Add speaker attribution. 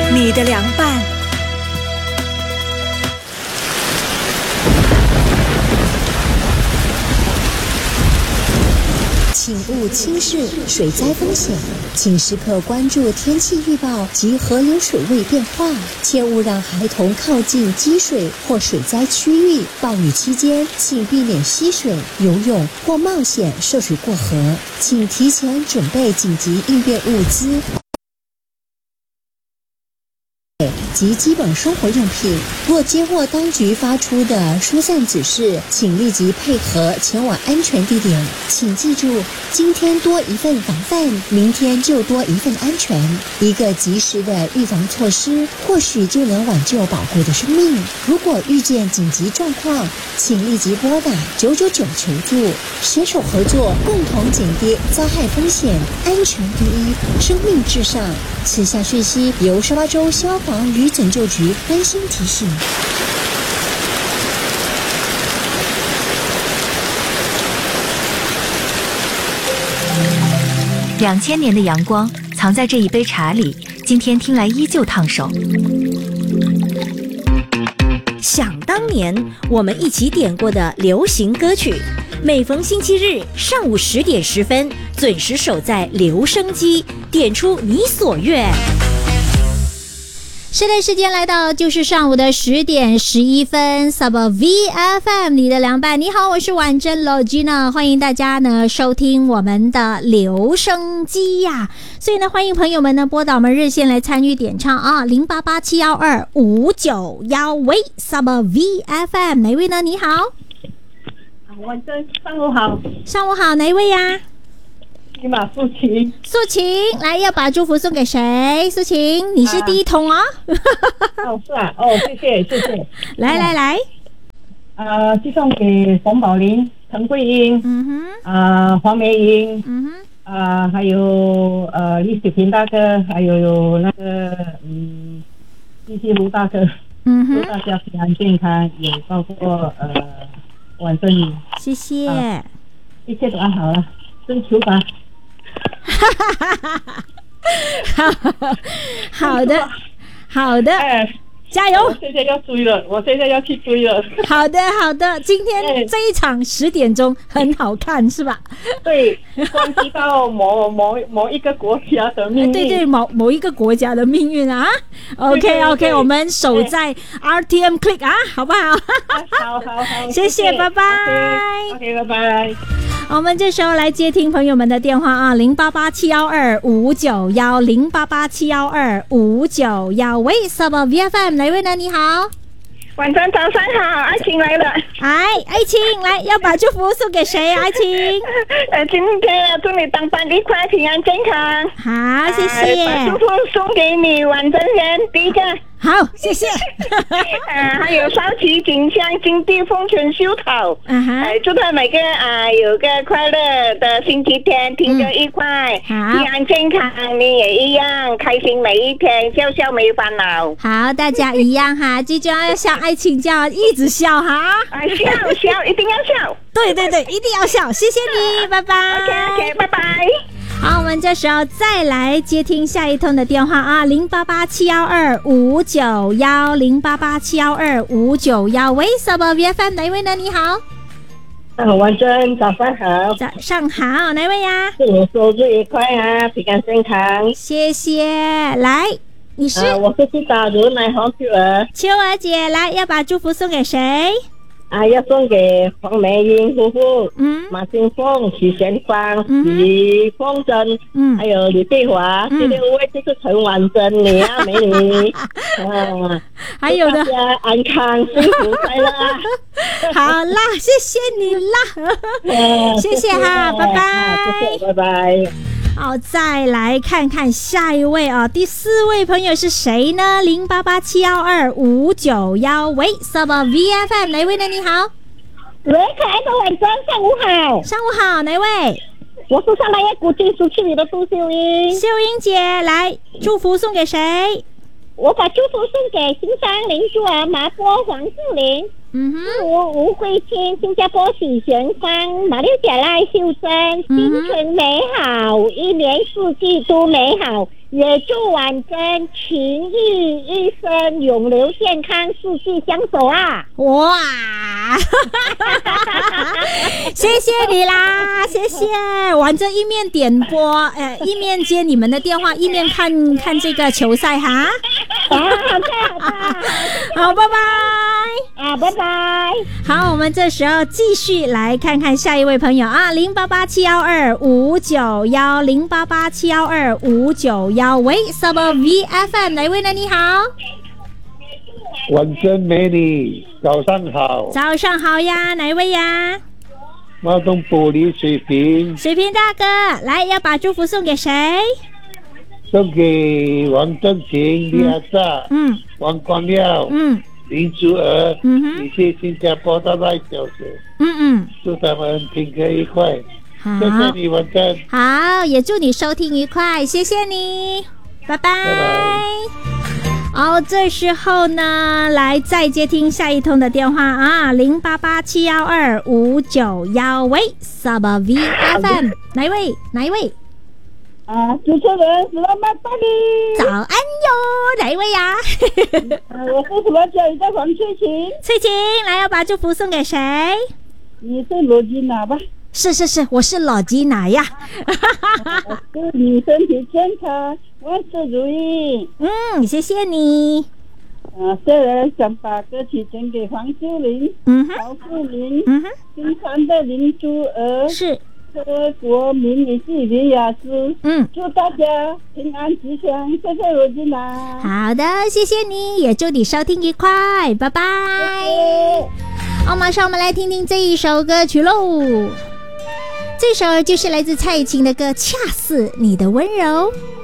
Speaker 1: 你的凉拌。
Speaker 2: 请勿轻视水灾风险，请时刻关注天气预报及河流水位变化，切勿让孩童靠近积水或水灾区域。暴雨期间，请避免嬉水、游泳或冒险涉水过河。请提前准备紧急应变物资及基本生活用品。若接获当局发出的疏散指示，请立即配合前往安全地点。请记住，今天多一份防范，明天就多一份安全。一个及时的预防措施，或许就能挽救宝贵的生命。如果遇见紧急状况，请立即拨打999求助，携手合作，共同减低灾害风险。安全第一，生命至上。此下讯息由沙巴州消防与拯救局温馨提醒。
Speaker 3: 2000年的阳光藏在这一杯茶里，今天听来依旧烫手。
Speaker 4: 想当年我们一起点过的流行歌曲，每逢星期日上午10点10分准时守在留声机，点出你所愿。是的，时间来到就是上午的10点11分 Saba VFM 你的凉拌。你好，我是婉珍 Logina， 欢迎大家呢收听我们的留声机呀。所以呢，欢迎朋友们呢拨打我们热线来参与点唱啊，0887125911喂 Saba VFM， 哪位呢？你好，
Speaker 5: 婉珍，上午好。
Speaker 4: 上午好，哪一位呀？
Speaker 5: 尼玛素琴，
Speaker 4: 素琴，来，要把祝福送给谁？素琴，你是第一通哦。
Speaker 5: 哦，是啊，哦，谢谢。
Speaker 4: 来，
Speaker 5: 就送给冯宝林、陈桂英，黄梅英，还有李雪平大哥，还有那个继续卢大哥，祝大家平安健康，也包括婉珍你，
Speaker 4: 谢谢，
Speaker 5: 一切都安好了，征求吧。
Speaker 4: 好的，加油！
Speaker 5: 我现在要追了，我现在要去追了。
Speaker 4: 好的，今天这一场10点钟很好看，是吧？
Speaker 5: 对，关系到某一个国家的命运。
Speaker 4: 对，某一个国家的命运啊。OK， 我们守在 RTM Click 啊，好不好？
Speaker 5: 好，
Speaker 4: 谢谢，拜拜。
Speaker 5: OK， 拜拜。
Speaker 4: 我们这时候来接听朋友们的电话啊，0887125915，0887125911喂 Saba VFM 哪位呢？你好，
Speaker 6: 晚上早上好，爱情来了。
Speaker 4: 爱情来，要把祝福送给谁？爱情
Speaker 6: 今天祝你当班愉快，平安健康。
Speaker 4: 好，谢谢。
Speaker 6: 把祝福送给你，晚真人第一个。
Speaker 4: 好，谢谢。
Speaker 6: 还有少奇、锦香、金地、风泉、修草。祝他每个有个快乐的星期天，听歌愉快，平安健康。你也一样，开心每一天，笑笑没烦恼。
Speaker 4: 好，大家一样哈，最重要像爱情这样一直笑哈。
Speaker 6: 笑，一定要笑。
Speaker 4: 对，一定要笑。谢谢你，拜拜。
Speaker 6: OK， 拜拜。
Speaker 4: 好，我们这时候再来接听下一通的电话啊，0887125910，0887125911喂 Saba VFM 哪一位呢？你好，
Speaker 5: 婉珍，早上好。
Speaker 4: 早上好，哪位呀？
Speaker 5: 祝你生日愉快啊，平安健康。
Speaker 4: 谢谢。来，你是？
Speaker 5: 我是去打如来黄秋儿。
Speaker 4: 秋儿姐，来，要把祝福送给谁？
Speaker 5: 要送给黄梅英夫妇，马金凤、许贤芳、李凤珍，还有李碧华，第6位就是陈婉珍，你啊，美女，
Speaker 4: 还有的，
Speaker 5: 大家安康幸福快乐。
Speaker 4: 好啦，谢谢你啦，谢谢哈，拜拜，
Speaker 5: 谢谢，拜拜。
Speaker 4: 好，再来看看下一位啊，第4位朋友是谁呢？0887125911喂 Saba VFM 哪位呢？你好，
Speaker 6: 喂，可爱的晚上，上午好。
Speaker 4: 上午好，哪位？
Speaker 6: 我是上来要古晋书去你的杜秀英。
Speaker 4: 秀英姐，来，祝福送给谁？
Speaker 6: 我把祝福送给新山林珠儿、麻波、黄树林、
Speaker 1: 吴慧清，新加坡许玄芳，马六甲赖秀珍，心存美好，一年四季都美好，也祝婉珍情谊一生，永留健康，四季相守啊！
Speaker 4: 哇，谢谢你啦，谢谢婉珍，一面点播，一面接你们的电话，一面看这个球赛哈。好，拜拜。
Speaker 1: 拜拜。
Speaker 4: 好，我们这时候继续来看看下一位朋友啊，088712591088712591，喂，Saba VFM 哪位呢？你好，
Speaker 7: 婉珍美女，早上好。
Speaker 4: 早上好呀，哪一位呀？
Speaker 7: 马东玻璃水瓶
Speaker 4: 大哥，来，要把祝福送给谁？
Speaker 7: 送给王正晴、李阿萨、王光耀、林珠儿，一些新加坡的赖小姐，祝他们听歌愉快。谢谢你，婉珍。
Speaker 4: 好，也祝你收听愉快，谢谢你，拜拜。
Speaker 7: 拜拜。
Speaker 4: 好，这时候呢，来再接听下一通的电话啊，0887125991，喂，Saba VFM， 哪一位？
Speaker 1: 主持人是老马大力。
Speaker 4: 早安哟，哪一位呀？
Speaker 1: 我是什么教育的黄翠琴。
Speaker 4: 翠琴，来，要把祝福送给谁？
Speaker 1: 你是罗吉娜吧？
Speaker 4: 是，我是老吉娜呀。
Speaker 1: 祝你身体健康，万事如意。
Speaker 4: 谢谢你。
Speaker 1: 虽然想把歌曲献给黄秀玲、曹富林、金川的林珠儿，
Speaker 4: 是。
Speaker 1: 和国民以及李雅芝，祝大家平安吉祥，谢谢罗金娜。
Speaker 4: 好的，谢谢你，也祝你收听愉快，拜拜。好，马上我们来听听这一首歌曲喽。这首就是来自蔡琴的歌《恰似你的温柔》。